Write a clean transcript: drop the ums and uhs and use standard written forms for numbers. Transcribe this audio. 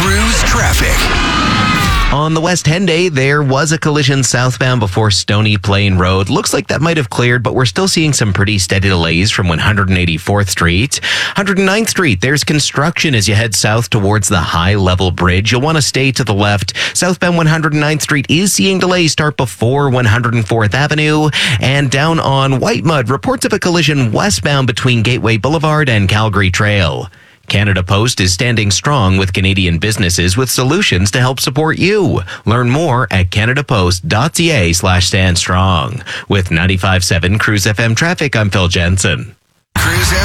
Cruise traffic. On the West Henday, there was a collision southbound before Stony Plain Road. Looks like that might have cleared, but we're still seeing some pretty steady delays from 184th Street. 109th Street, there's construction as you head south towards the high-level bridge. You'll want to stay to the left. Southbound 109th Street is seeing delays start before 104th Avenue. And down on Whitemud, reports of a collision westbound between Gateway Boulevard and Calgary Trail. Canada Post is standing strong with Canadian businesses with solutions to help support you. Learn more at canadapost.ca/standstrong. With 95.7 Cruise FM traffic, I'm Phil Jensen. Cruise